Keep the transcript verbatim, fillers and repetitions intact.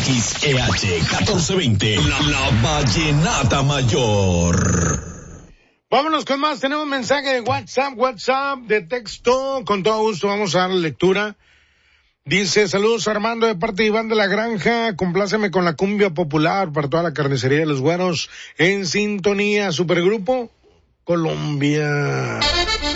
X E H catorce veinte, la, la Vallenata Mayor. Vámonos con más, tenemos mensaje de WhatsApp, WhatsApp, de texto, con todo gusto vamos a dar lectura. Dice, saludos Armando de parte de Iván de la Granja, compláceme con la cumbia popular para toda la carnicería de los Güeros, en sintonía, Supergrupo Colombia.